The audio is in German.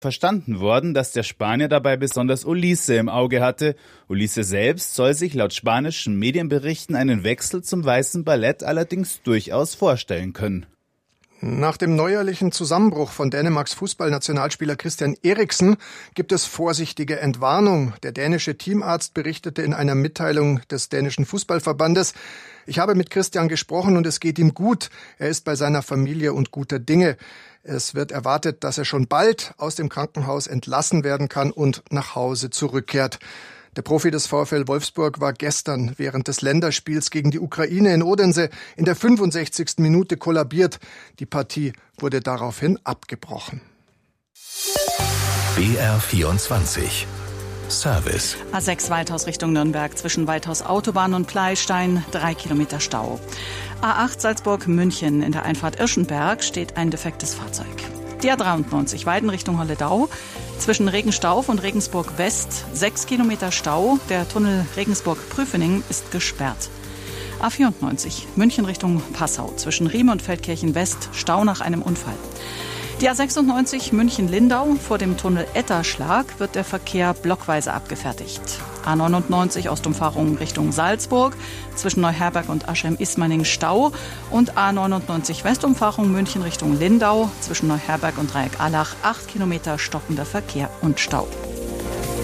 verstanden worden, dass der Spanier dabei besonders Ulisse im Auge hatte. Ulisse selbst soll sich laut spanischen Medienberichten einen Wechsel zum Weißen Ballett allerdings durchaus vorstellen können. Nach dem neuerlichen Zusammenbruch von Dänemarks Fußballnationalspieler Christian Eriksen gibt es vorsichtige Entwarnung. Der dänische Teamarzt berichtete in einer Mitteilung des dänischen Fußballverbandes: Ich habe mit Christian gesprochen und es geht ihm gut. Er ist bei seiner Familie und guter Dinge. Es wird erwartet, dass er schon bald aus dem Krankenhaus entlassen werden kann und nach Hause zurückkehrt. Der Profi des VfL Wolfsburg war gestern während des Länderspiels gegen die Ukraine in Odense in der 65. Minute kollabiert. Die Partie wurde daraufhin abgebrochen. BR24 Service. A6 Waldhaus Richtung Nürnberg zwischen Waldhaus Autobahn und Pleystein 3 Kilometer Stau. A8 Salzburg-München in der Einfahrt Irschenberg steht ein defektes Fahrzeug. Die A93 Weiden Richtung Holledau zwischen Regenstauf und Regensburg West 6 Kilometer Stau. Der Tunnel Regensburg-Prüfening ist gesperrt. A94 München Richtung Passau zwischen Riem und Feldkirchen West Stau nach einem Unfall. Die A96 München-Lindau vor dem Tunnel Etterschlag wird der Verkehr blockweise abgefertigt. A99 Ostumfahrung Richtung Salzburg zwischen Neuherberg und Aschheim-Ismaning Stau und A99 Westumfahrung München Richtung Lindau zwischen Neuherberg und Dreieck-Allach 8 Kilometer stockender Verkehr und Stau.